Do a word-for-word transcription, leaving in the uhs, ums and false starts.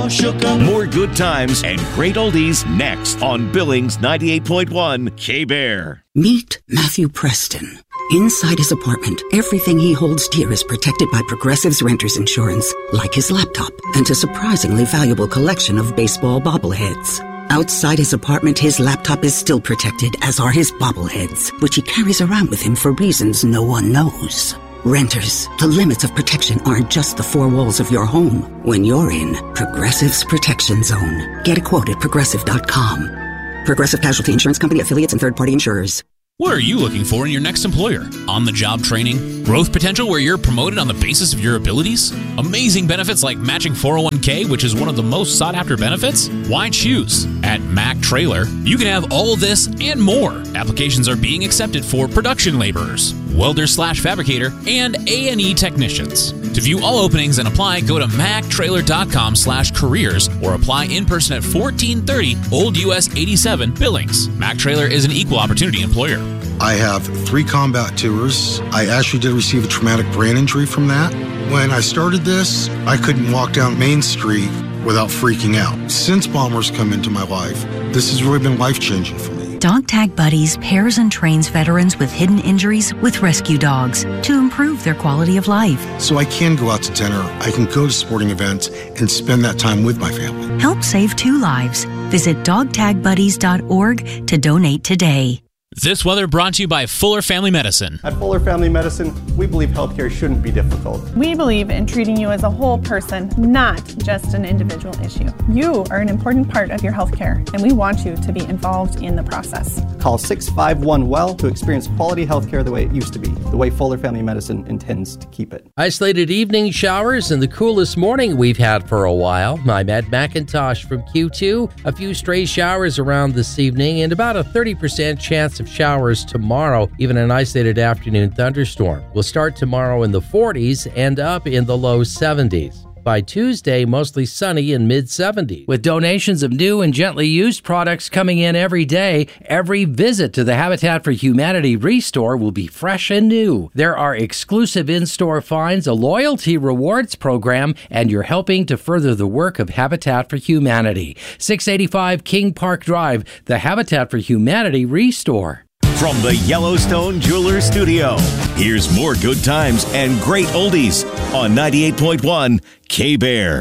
all shook up. More good times and great oldies next on Billings ninety-eight point one K-Bear. Meet Matthew Preston. Inside his apartment, everything he holds dear is protected by Progressive's Renter's Insurance, like his laptop and a surprisingly valuable collection of baseball bobbleheads. Outside his apartment, his laptop is still protected, as are his bobbleheads, which he carries around with him for reasons no one knows. Renters, the limits of protection aren't just the four walls of your home. When you're in Progressive's Protection Zone, get a quote at progressive dot com. Progressive Casualty Insurance Company, affiliates, and third-party insurers. What are you looking for in your next employer? On-the-job training? Growth potential where you're promoted on the basis of your abilities? Amazing benefits like matching four oh one k, which is one of the most sought-after benefits? Why choose? At Mack Trailer, you can have all this and more. Applications are being accepted for production laborers, welder slash fabricator, and A and E technicians. To view all openings and apply, go to mack trailer dot com slash careers or apply in person at fourteen thirty Old U S eighty-seven Billings. Mack Trailer is an equal opportunity employer. I have three combat tours. I actually did receive a traumatic brain injury from that. When I started this, I couldn't walk down Main Street without freaking out. Since Bombers come into my life, this has really been life-changing for me. Dog Tag Buddies pairs and trains veterans with hidden injuries with rescue dogs to improve their quality of life. So I can go out to dinner, I can go to sporting events, and spend that time with my family. Help save two lives. Visit dog tag buddies dot org to donate today. This weather brought to you by Fuller Family Medicine. At Fuller Family Medicine, we believe healthcare shouldn't be difficult. We believe in treating you as a whole person, not just an individual issue. You are an important part of your healthcare, and we want you to be involved in the process. Call six five one well to experience quality healthcare the way it used to be, the way Fuller Family Medicine intends to keep it. Isolated evening showers and the coolest morning we've had for a while. I'm Ed McIntosh from Q two. A few stray showers around this evening and about a thirty percent chance of showers tomorrow, even an isolated afternoon thunderstorm. We'll start tomorrow in the forties and up in the low seventies. By Tuesday, mostly sunny in mid-seventies. With donations of new and gently used products coming in every day, every visit to the Habitat for Humanity Restore will be fresh and new. There are exclusive in-store finds, a loyalty rewards program, and you're helping to further the work of Habitat for Humanity. six eighty-five King Park Drive, the Habitat for Humanity Restore. From the Yellowstone Jewelers Studio, here's more good times and great oldies on ninety-eight point one K-Bear.